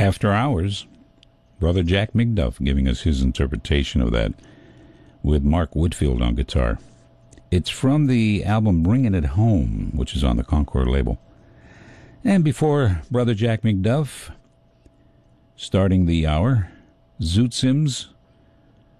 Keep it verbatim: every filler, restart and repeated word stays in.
After Hours, Brother Jack McDuff giving us his interpretation of that with Mark Whitfield on guitar. It's from the album Bringing It Home, which is on the Concord label. And before Brother Jack McDuff, starting the hour, Zoot Sims